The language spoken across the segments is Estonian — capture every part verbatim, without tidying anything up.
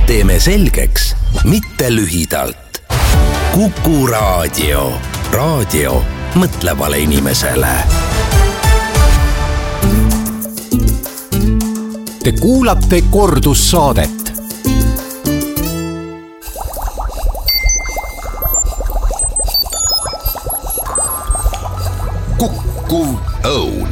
teeme selgeks, mitte lühidalt. Kuku raadio. Raadio mõtlevale inimesele. Te kuulate kordussaadet. Kuku õun.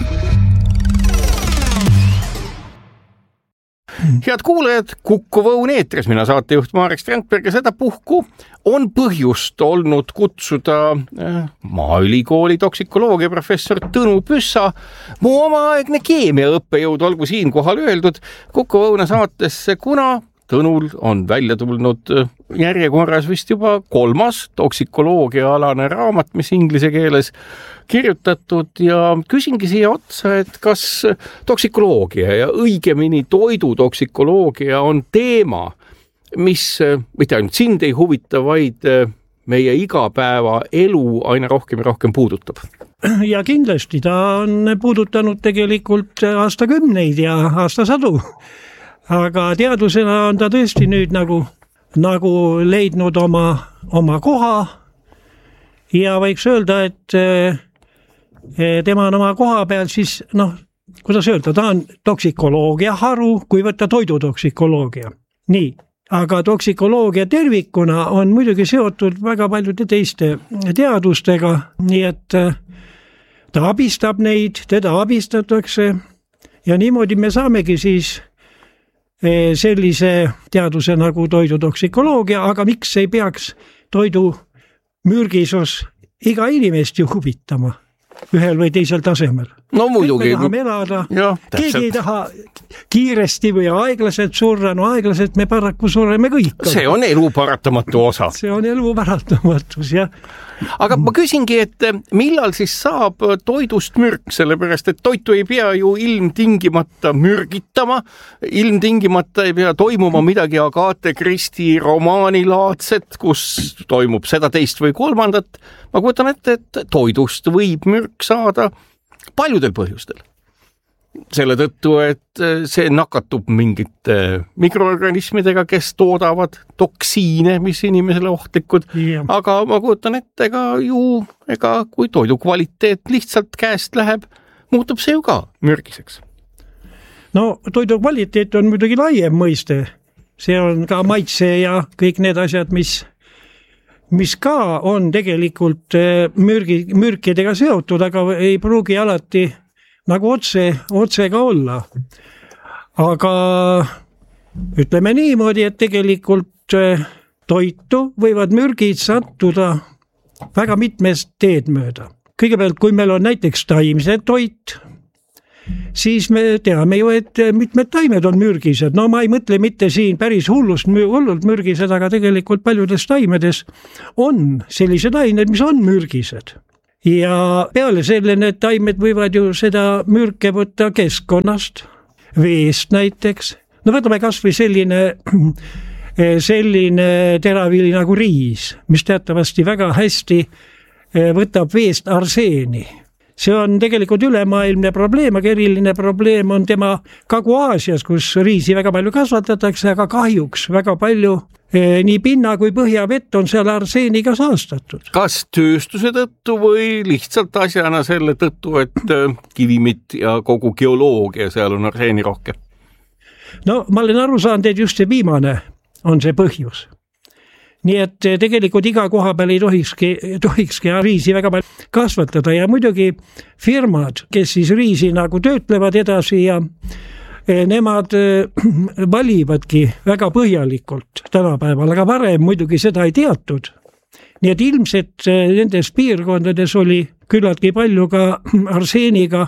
Head kuulajad, Kuku õun eetris, mina saatejuht Marek Strandberg ja seda puhku on põhjust olnud kutsuda Maaülikooli toksikoloogia professor Tõnu Püssa, mu omaaegne keemiaõppejõud, olgu siin kohal öeldud, Kuku õuna saatesse, kuna Tõnul on välja tulnud järjekorras vist juba kolmas toksikoloogia-alane raamat, mis inglise keeles kirjutatud ja küsingi siia otsa, et kas toksikoloogia ja õigemini toidutoksikoloogia on teema, mis mitte ainult sind ei huvita, vaid meie igapäeva elu aina rohkem ja rohkem puudutab. Ja kindlasti ta on puudutanud tegelikult aastakümneid ja aastasadu. Aga teadusena on ta tõesti nüüd nagu, nagu leidnud oma, oma koha ja võiks öelda, et tema on oma koha peal siis, noh, kuidas öelda, ta on toksikoloogia haru, kui võtta toidutoksikoloogia. Nii, aga toksikoloogia tervikuna on muidugi seotud väga paljude teiste teadustega, nii et ta abistab neid, teda abistatakse ja niimoodi me saamegi siis sellise teaduse nagu toidutoksikoloogia, aga miks ei peaks toidu mürgisus iga inimest ju huvitama ühel või teisel tasemel? No muidugi. Me tahame elada, ja, keegi ei taha kiiresti või aeglaselt surra, no aeglaselt me paraku surreme kõik. See on elu paratamatu osa. See on elu paratamatus, jah. Aga ma küsingi, et millal siis saab toidust mürk, sellepärast, et toitu ei pea ju ilmtingimata mürgitama, ilmtingimata ei pea toimuma midagi Agatha Christie romaanilaadset, kus toimub seda teist või kolmandat. Ma kujutan ette, et toidust võib mürk saada paljudel põhjustel. Selle tõttu, et see nakatub mingite mikroorganismidega, kes toodavad toksiine, mis inimesele ohtlikud. Yeah. Aga ma kujutan ette, ega ju, ega kui toidu kvaliteet lihtsalt käest läheb, muutub see ju ka mürgiseks. No toidu kvaliteet on muidugi laiem mõiste. See on ka maitse ja kõik need asjad, mis mis ka on tegelikult mürgi, mürkidega seotud, aga ei pruugi alati nagu otse, otse ka olla. Aga ütleme niimoodi, et tegelikult toitu võivad mürgid sattuda väga mitmest teed mööda. Kõigepealt, kui meil on näiteks taimse toit, siis me teame ju, et mitmed taimed on mürgised. No ma ei mõtle mitte siin päris hullust, hullult mürgised, aga tegelikult paljudes taimedes on sellised ained, mis on mürgised. Ja peale selle need taimed võivad ju seda mürke võtta keskkonnast, veest näiteks. No võtame kas või selline, selline teravili nagu riis, mis teatavasti väga hästi võtab veest arseeni. See on tegelikult ülemaailmne probleem, aga eriline probleem on tema Kagu-Aasias, kus riisi väga palju kasvatatakse, aga kahjuks väga palju eh, nii pinna kui põhjavett on seal arseeniga saastatud. Kas tööstuse tõttu või lihtsalt asjana selle tõttu, et kivimid ja kogu geoloogia seal on arseeni rohkem? No ma olen aru saanud, et just see viimane on see põhjus. Nii et tegelikult iga koha peal ei tohikski, tohikski riisi väga palju kasvatada ja muidugi firmad, kes siis riisi nagu töötlevad edasi ja nemad valivadki väga põhjalikult tänapäeval, aga varem muidugi seda ei teatud. Nii et ilmselt nendes piirkondades oli küllaltki palju ka arseeniga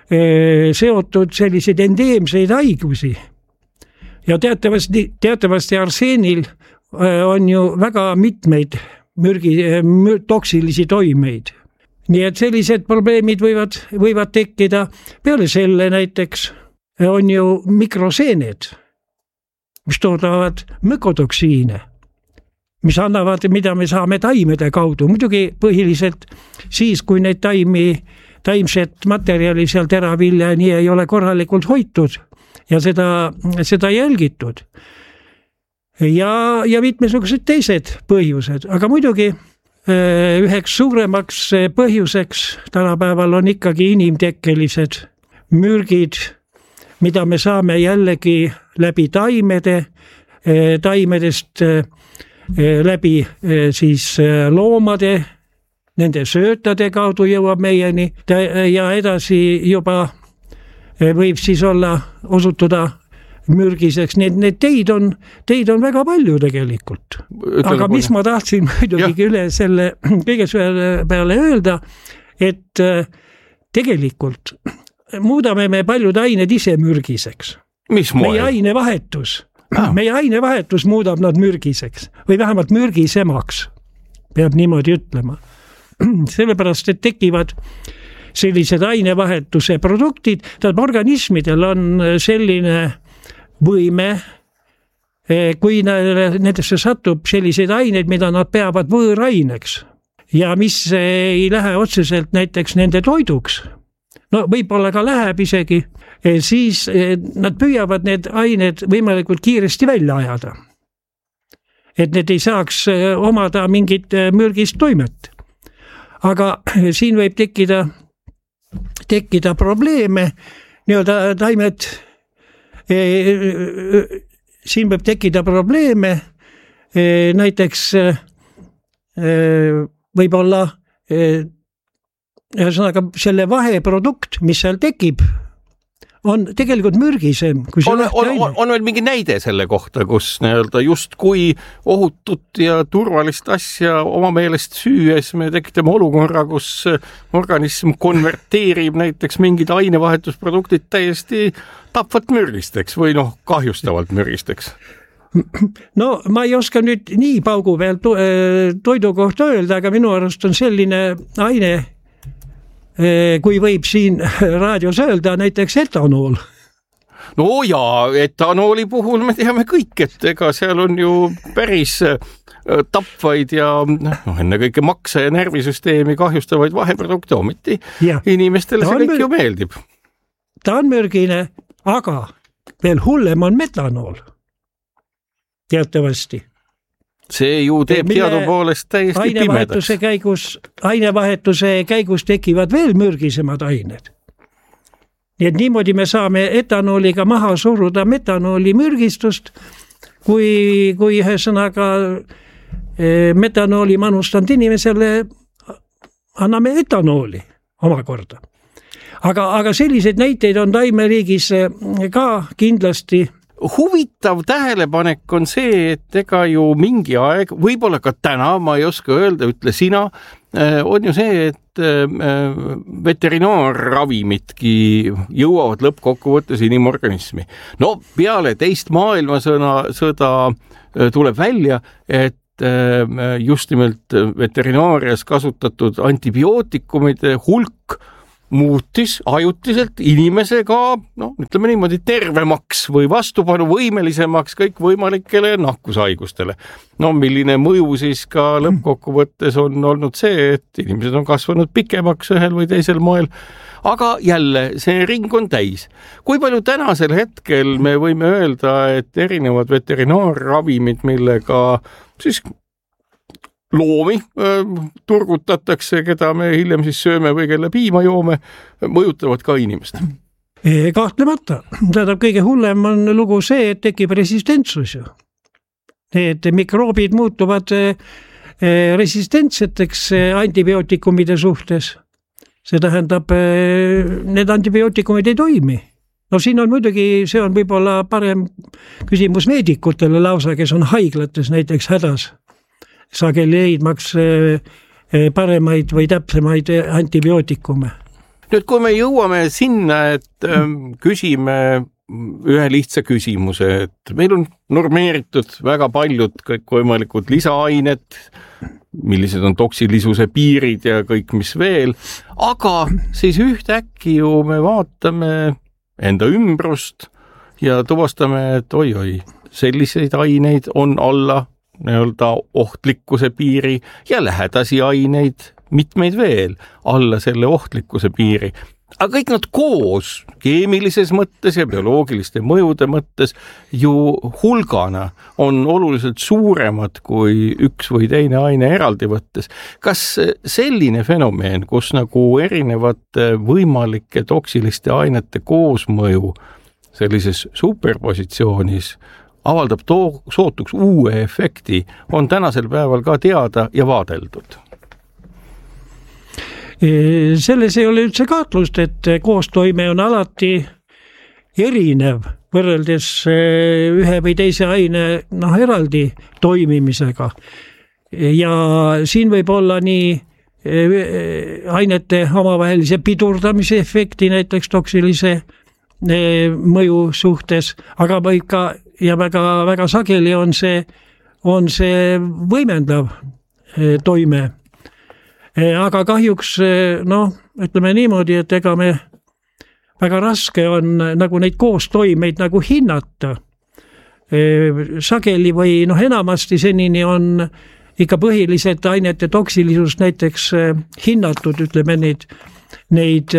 seotud selliseid endeemseid haigusi. Ja teatavasti, teatavasti arseenil on ju väga mitmeid mürgi, mür, toksilisi toimeid. Nii et sellised probleemid võivad, võivad tekkida. Peale selle näiteks on ju mikroseened, mis toodavad mükotoksiine, mis annavad, mida me saame taimede kaudu. Muidugi põhiliselt siis, kui neid taimi, taimset materjali seal teravilja nii ei ole korralikult hoitud ja seda, seda jälgitud. ja, ja mitmesugused teised põhjused, aga muidugi üheks suuremaks põhjuseks tänapäeval on ikkagi inimtekkelised mürgid, mida me saame jällegi läbi taimede, taimedest läbi siis loomade, nende söötade kaudu jõuab meieni ja edasi juba võib siis olla osutuda mürgiseks, need, need teid on, teid on väga palju tegelikult. Aga mis ma tahtsin muidugi üle selle kõige peale öelda, et tegelikult muudame me paljud ained ise mürgiseks. Mis moel? Meie ainevahetus, ah. meie ainevahetus muudab nad mürgiseks või vähemalt mürgisemaks, peab niimoodi ütlema. Sellepärast, et tekivad sellised ainevahetuse produktid, tähendab organismidel on selline võime, kui nendesse satub selliseid aineid, mida nad peavad võõraineks ja mis ei lähe otseselt näiteks nende toiduks, no võib-olla ka läheb isegi, siis nad püüavad need ained võimalikult kiiresti välja ajada. Et need ei saaks omada mingit mürgist toimet. Aga siin võib tekkida, tekkida probleeme, nii-öelda taimed siin võib tekkida probleeme, näiteks võib-olla ühesõnaga selle vaheprodukt, mis seal tekib, on tegelikult mürgisem. Kui on, on, on, on veel mingi näide selle kohta, kus nii-öelda just kui ohutut ja turvalist asja oma meelest süües me tekitame olukorra, kus organism konverteerib näiteks mingid ainevahetusproduktid täiesti tapvat mürgisteks või noh, kahjustavalt mürgisteks? No ma ei oska nüüd nii paugu peal to- toidu kohta öelda, aga minu arust on selline aine, kui võib siin raadios öelda, näiteks etanool. No jaa, etanooli puhul me teame kõik, et ega seal on ju päris tapvaid ja no, enne kõike makse ja närvisüsteemi kahjustavaid vaheprodukte, ometi ja. Inimestele see kõik ju meeldib. Ta on mürgine, aga veel hullem on metanool. Teatavasti. See ju teeb teadupoolest täiesti ainevahetuse pimedaks. Käigus, ainevahetuse käigus tekivad veel mürgisemad ained. Nii et niimoodi me saame etanooliga maha suruda metanooli mürgistust, kui, kui ühesõnaga metanooli manustanud inimesele anname etanooli omakorda. Aga, aga selliseid näiteid on taimeriigis ka kindlasti. Huvitav tähelepanek on see, et ega ju mingi aeg, võib-olla ka täna, ma ei oska öelda, ütle sina, on ju see, et veterinaarravimitki jõuavad lõppkokkuvõttes inimorganismi. No peale teist maailmasõda sõda tuleb välja, et just nimelt veterinaarias kasutatud antibiootikumide hulk muutis ajutiselt inimesega, no ütleme niimoodi, tervemaks või vastupanu võimelisemaks kõik võimalikele nakkushaigustele. No milline mõju siis ka lõppkokkuvõttes on olnud see, et inimesed on kasvanud pikemaks ühel või teisel moel, aga jälle see ring on täis. Kui palju tänasel hetkel me võime öelda, et erinevad veterinaarravimid, millega siis loomi äh, turgutatakse, keda me hiljem siis sööme või kelle piima joome, mõjutavad ka inimest? Kahtlemata. Tähendab, kõige hullem on lugu see, et tekib resistentsus ju. Need mikroobid muutuvad resistentseteks antibiootikumide suhtes. See tähendab, need antibiootikumid ei toimi. No siin on muidugi, see on võib-olla parem küsimus meedikutele lausa, kes on haiglates näiteks hädas. Sageli leidmaks paremaid või täpsemaid antibiootikume. Nüüd, kui me jõuame sinna, et küsime ühe lihtsa küsimuse, et meil on normeeritud väga paljud kõik võimalikud lisaained, millised on toksilisuse piirid ja kõik mis veel, aga siis ühtäkki ju me vaatame enda ümbrust ja tuvastame, et oi-oi, selliseid aineid on alla nii-öelda ohtlikkuse piiri ja lähedasi aineid, mitmeid veel alla selle ohtlikkuse piiri. aga kõik nad koos keemilises mõttes ja bioloogiliste mõjude mõttes ju hulgana on oluliselt suuremad kui üks või teine aine eraldi võttes. Kas selline fenomen, kus nagu erinevate võimalike toksiliste ainete koosmõju sellises superpositsioonis avaldab too sootuks uue efekti, on tänasel päeval ka teada ja vaadeldud? Selles ei ole üldse kaatlust, et koostoime on alati erinev võrreldes ühe või teise aine noh, eraldi toimimisega. Ja siin võib olla nii ainete omavahelise pidurdamise efekti näiteks toksilise mõju suhtes, aga võib ka ja väga, väga sageli on see, on see võimendav toime. Aga kahjuks, noh, ütleme niimoodi, et ega me väga raske on nagu neid koostoimeid nagu hinnata. Sageli või noh, enamasti senini on ikka põhiliselt ainete toksilisust näiteks hinnatud, ütleme neid, neid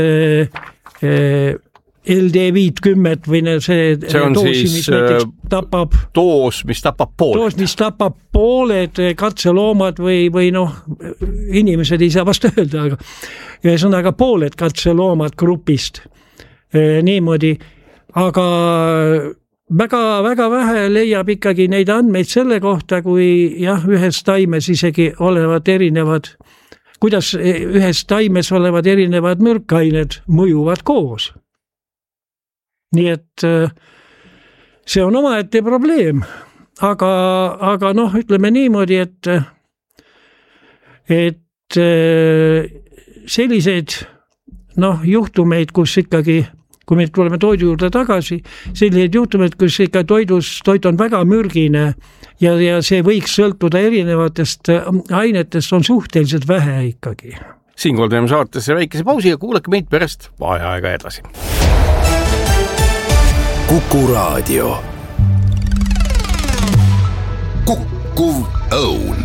L D viiskümmend või see, see on doosi, siis mis näiteks tapab, doos, mis tapab pooled. Doos, mis tapab pooled katseloomad või, või noh, inimesed ei saa vast öelda, aga ühesõnaga pooled katseloomad grupist niimoodi, aga väga, väga vähe leiab ikkagi neid andmeid selle kohta, kui jah, ühes taimes isegi olevad erinevad, kuidas ühes taimes olevad erinevad mürkained mõjuvad koos. Nii et see on omaette probleem, aga, aga noh, ütleme niimoodi, et, et selliseid noh, juhtumeid, kus ikkagi, kui me tuleme toidu juurde tagasi, selliseid juhtumeid, kus ikka toidus, toit on väga mürgine ja, ja see võiks sõltuda erinevatest ainetest, on suhteliselt vähe ikkagi. Siinkohal teeme saatesse väikese pausi ja kuulake meid pärast vaheaega edasi. Kuku Raadio. Kukkuv õun.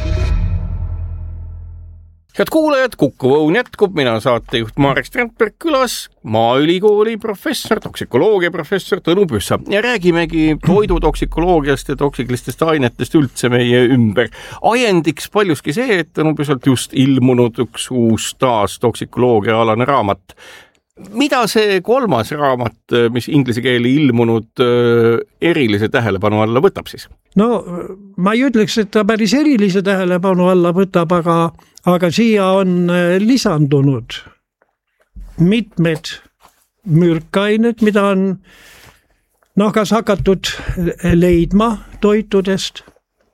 Head kuulajad, Kukkuv õun jätkub, mina saatejuht Marek Strandberg, külas Maaülikooli professor, toksikoloogia professor Tõnu Püssa ja räägimegi toidutoksikoloogiast ja toksilistest ainetest üldse meie ümber. Ajendiks paljuski see, et Tõnu Püssalt just ilmunud üks uus taas toksikoloogia alane raamat. Mida see kolmas raamat, mis inglise keeli ilmunud erilise tähelepanu alla võtab siis? No ma ei ütleks, et ta päris erilise tähelepanu alla võtab, aga, aga siia on lisandunud mitmed mürkained, mida on noh, kas hakatud leidma toitudest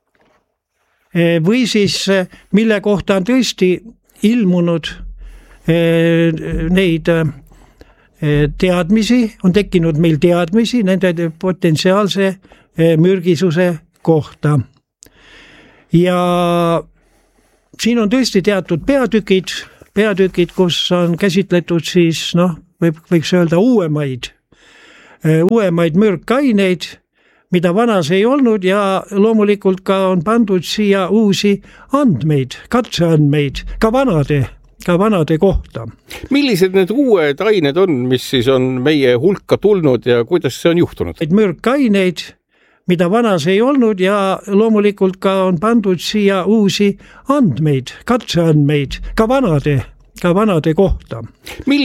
või siis mille kohta on tõesti ilmunud neid teadmisi, on tekkinud meil teadmisi nende potentsiaalse mürgisuse kohta. Ja siin on tõesti teatud peatükid, peatükid, kus on käsitletud siis, noh, võib, võiks öelda uuemaid, uuemaid mürkaineid, mida vanas ei olnud ja loomulikult ka on pandud siia uusi andmeid, katseandmeid, ka vanade ka vanade kohta. Millised need uued ained on, mis siis on meie hulka tulnud ja kuidas see on juhtunud? Mürkaineid, mida vanas ei olnud ja loomulikult ka on pandud siia uusi andmeid, katseandmeid, ka vanade, ka vanade kohta.